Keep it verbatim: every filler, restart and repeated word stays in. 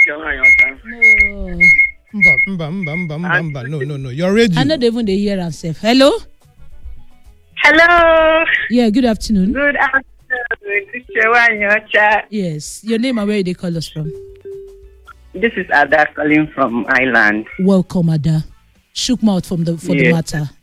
No. Mba, mba, mba, mba, mba, mba. No, no, no. You're ready. I know they even they hear themselves. Hello? Hello. Yeah, good afternoon. Good afternoon. This is Wanyocha. Yes. Your name and where they call us from? This is Ada calling from Ireland. Welcome, Ada. Shook mouth from the for Yes. the matter.